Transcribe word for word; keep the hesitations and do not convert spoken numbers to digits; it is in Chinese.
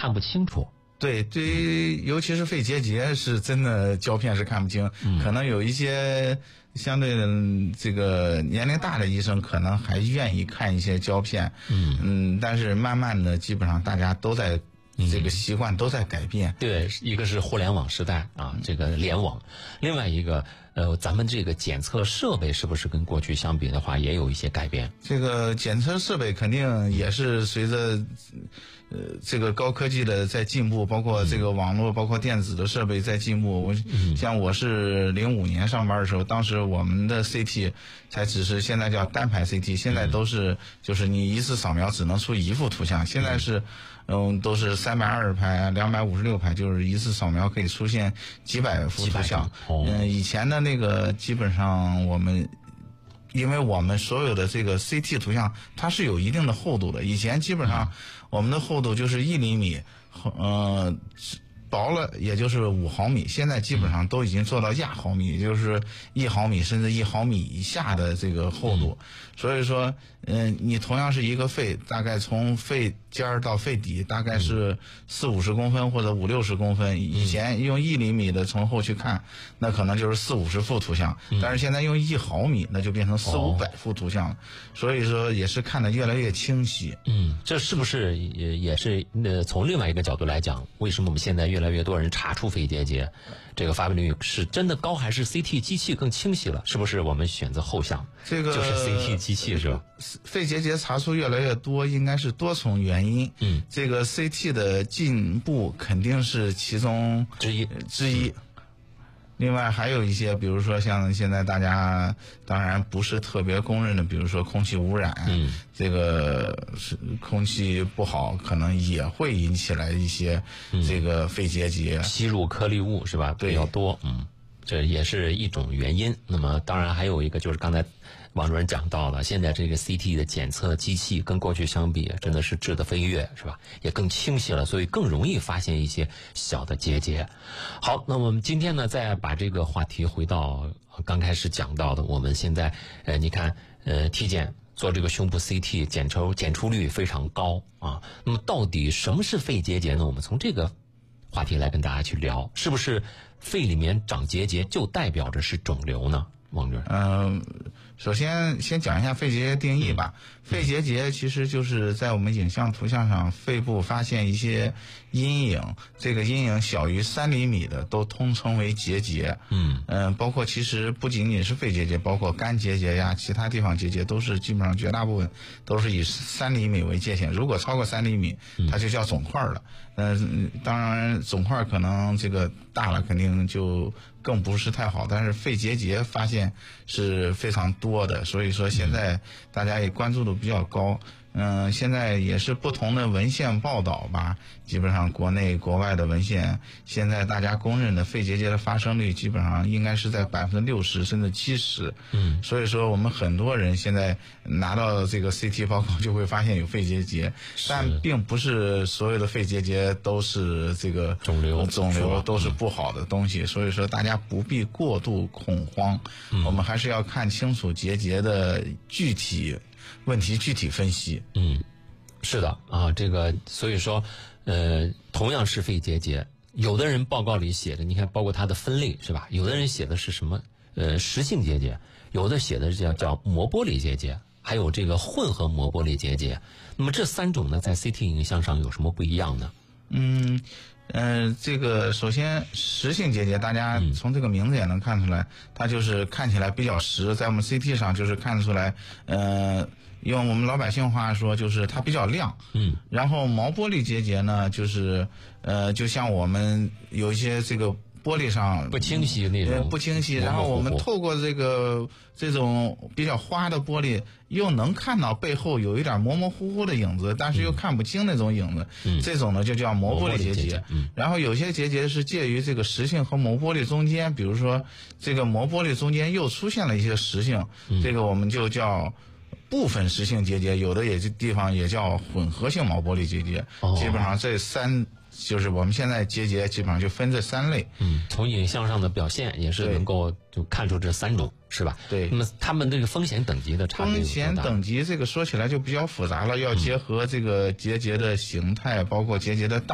看不清楚。 对，对于尤其是肺结节是真的胶片是看不清，嗯、可能有一些相对的这个年龄大的医生可能还愿意看一些胶片，嗯嗯，但是慢慢的基本上大家都在这个习惯都在改变。 嗯、对，一个是互联网时代啊，这个联网，另外一个呃，咱们这个检测设备是不是跟过去相比的话也有一些改变？ 这个检测设备肯定也是随着呃这个高科技的在进步，包括这个网络，包括电子的设备在进步。我像我是零五年上班的时候，当时我们的 C T 才只是现在叫单排 C T， 现在都是就是你一次扫描只能出一幅图像，现在是嗯都是三百二十排、两百五十六排，就是一次扫描可以出现几百幅图像。嗯，以前的那个基本上我们。因为我们所有的这个 C T 图像它是有一定的厚度的，以前基本上我们的厚度就是一厘米，呃，薄了也就是五毫米，现在基本上都已经做到亚毫米，也就是一毫米甚至一毫米以下的这个厚度。所以说，嗯、呃，你同样是一个肺，大概从肺尖儿到肺底大概是四五十公分或者五六十公分。以前用一厘米的从后去看，那可能就是四五十幅图像，但是现在用一毫米，那就变成四五百幅图像了。所以说也是看得越来越清晰。 嗯，这是不是也也是呃从另外一个角度来讲，为什么我们现在越来越多人查出肺结节，这个发病率是真的高，还是 C T 机器更清晰了？是不是我们选择后项？ 这个就是 C T 机器是吧？ 肺结节查出越来越多，应该是多重原因。嗯，这个 C T 的进步肯定是其中之一之一。另外还有一些，比如说像现在大家当然不是特别公认的，比如说空气污染，嗯，这个是空气不好，可能也会引起来一些这个肺结节， 嗯、吸入颗粒物是吧？比较多，嗯，这也是一种原因。那么当然还有一个就是刚才王主任讲到了，现在这个 C T 的检测机器跟过去相比，真的是质的飞跃，是吧？也更清晰了，所以更容易发现一些小的结节。好，那我们今天呢，再把这个话题回到刚开始讲到的，我们现在呃，你看呃，体检做这个胸部 C T 检抽检出率非常高啊。那么到底什么是肺结节呢？我们从这个话题来跟大家去聊，是不是肺里面长结节就代表着是肿瘤呢？王主任， 嗯、呃，首先先讲一下肺结节定义吧。嗯、肺结节其实就是在我们影像图像上，肺部发现一些阴影，这个阴影小于三厘米的都通称为结节。嗯嗯、呃，包括其实不仅仅是肺结节，包括肝结节呀，其他地方结节都是基本上绝大部分都是以三厘米为界限。如果超过三厘米，它就叫肿块了。嗯、呃，当然肿块可能这个大了，肯定就更不是太好。但是肺结节发现是非常多的，所以说现在大家也关注度比较高。嗯，现在也是不同的文献报道吧，基本上国内国外的文献，现在大家公认的肺结节的发生率基本上应该是在百分之六十甚至七十。嗯，所以说我们很多人现在拿到这个 C T 报告就会发现有肺结节，但并不是所有的肺结节都是这个肿瘤， 肿瘤都是不好的东西，所以说大家不必过度恐慌。嗯，我们还是要看清楚结节的具体问题具体分析。 嗯，是的啊，这个所以说，呃，同样是肺结节，有的人报告里写的，你看包括它的分类是吧？有的人写的是什么？呃，实性结节，有的写的是叫叫膜玻璃结节，还有这个混合膜玻璃结节。那么这三种呢，在 C T 影像上有什么不一样呢？ 嗯。嗯、呃，这个首先实性结节，大家从这个名字也能看出来，嗯、它就是看起来比较实，在我们 C T 上就是看得出来，呃，用我们老百姓话说就是它比较亮。嗯，然后毛玻璃结节呢，就是呃，就像我们有一些这个玻璃上不清晰那种， 不清晰，然后我们透过这个这种比较花的玻璃，又能看到背后有一点模模糊糊的影子，但是又看不清那种影子，嗯、这种呢就叫膜玻璃结节。嗯、然后有些结节是介于这个实性和膜玻璃中间，比如说这个膜玻璃中间又出现了一些实性，嗯、这个我们就叫部分实性结节，有的也这地方也叫混合性毛玻璃结节。哦、基本上这三。就是我们现在结节基本上就分这三类。 嗯，从影像上的表现也是能够就看出这三种，是吧？ 对。 那么他们这个风险等级的差别有多大？ 风险等级这个说起来就比较复杂了，要结合这个结节的形态，包括结节的大